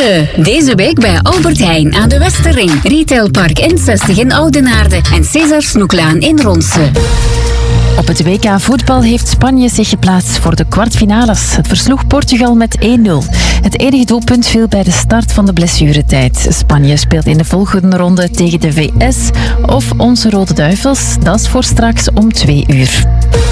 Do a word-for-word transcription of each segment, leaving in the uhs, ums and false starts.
Parade. Deze week bij Albert Heijn aan de Westerring, Retailpark N zestig in Oudenaarde en César Snoeklaan in Ronse. Op het W K voetbal heeft Spanje zich geplaatst voor de kwartfinales. Het versloeg Portugal met één nul. Het enige doelpunt viel bij de start van de blessuretijd. Spanje speelt in de volgende ronde tegen de V S of onze Rode Duivels. Dat is voor straks om twee uur.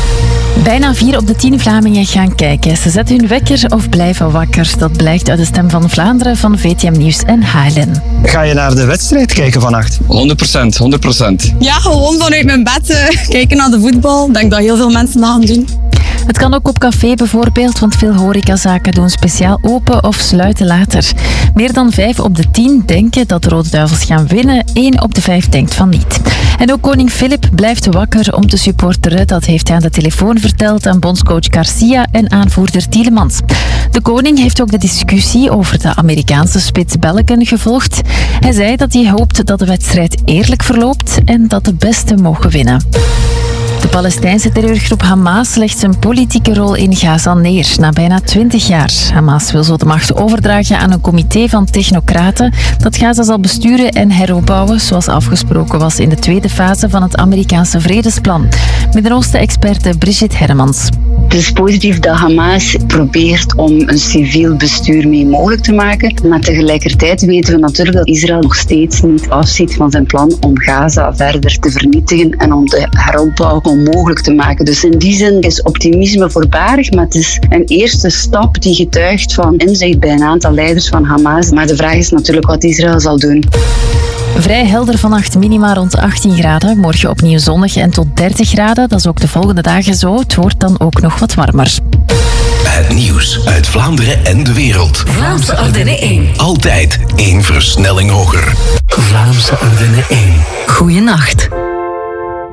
Bijna vier op de tien Vlamingen gaan kijken. Ze zetten hun wekker of blijven wakker. Dat blijkt uit de Stem van Vlaanderen van V T M Nieuws en H L N. Ga je naar de wedstrijd kijken vannacht? honderd procent, honderd procent. Ja, gewoon vanuit mijn bed uh, kijken naar de voetbal. Ik denk dat heel veel mensen dat gaan doen. Het kan ook op café bijvoorbeeld, want veel horecazaken doen speciaal open of sluiten later. Meer dan vijf op de tien denken dat de Rode Duivels gaan winnen. één op de vijf denkt van niet. En ook koning Filip blijft wakker om te supporteren. Dat heeft hij aan de telefoon verteld aan bondscoach Garcia en aanvoerder Tielemans. De koning heeft ook de discussie over de Amerikaanse spits Belken gevolgd. Hij zei dat hij hoopt dat de wedstrijd eerlijk verloopt en dat de beste mogen winnen. De Palestijnse terreurgroep Hamas legt zijn politieke rol in Gaza neer, na bijna twintig jaar. Hamas wil zo de macht overdragen aan een comité van technocraten dat Gaza zal besturen en heropbouwen, zoals afgesproken was in de tweede fase van het Amerikaanse vredesplan. Midden-Oosten-experte Brigitte Hermans. Het is positief dat Hamas probeert om een civiel bestuur mee mogelijk te maken. Maar tegelijkertijd weten we natuurlijk dat Israël nog steeds niet afziet van zijn plan om Gaza verder te vernietigen en om de heropbouw onmogelijk te maken. Dus in die zin is optimisme voorbarig, maar het is een eerste stap die getuigt van inzicht bij een aantal leiders van Hamas. Maar de vraag is natuurlijk wat Israël zal doen. Vrij helder vannacht, minima rond achttien graden. Morgen opnieuw zonnig en tot dertig graden. Dat is ook de volgende dagen zo. Het wordt dan ook nog wat warmer. Het nieuws uit Vlaanderen en de wereld. Vlaamse Ardenne één. Altijd één versnelling hoger. Vlaamse Ardenne één. Goeienacht.